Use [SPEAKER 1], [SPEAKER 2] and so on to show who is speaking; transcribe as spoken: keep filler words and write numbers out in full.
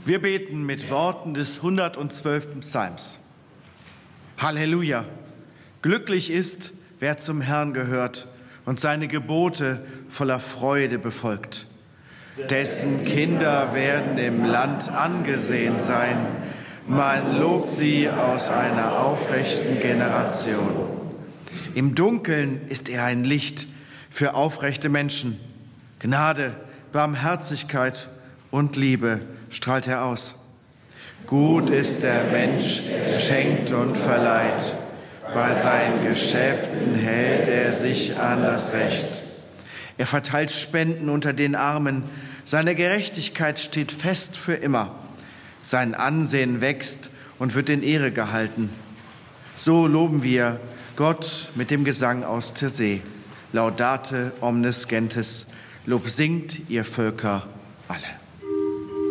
[SPEAKER 1] Wir beten mit Worten des hundertzwölften Psalms. Halleluja! Glücklich ist, wer zum Herrn gehört und seine Gebote voller Freude befolgt. Dessen Kinder werden im Land angesehen sein. Man lobt sie aus einer aufrechten Generation. Im Dunkeln ist er ein Licht für aufrechte Menschen. Gnade, Barmherzigkeit und Liebe strahlt er aus. Gut ist der Mensch, der schenkt und verleiht. Bei seinen Geschäften hält er sich an das Recht. Er verteilt Spenden unter den Armen. Seine Gerechtigkeit steht fest für immer. Sein Ansehen wächst und wird in Ehre gehalten. So loben wir Gott mit dem Gesang aus Tirsee. Laudate omnes gentes. Lob singt ihr Völker alle.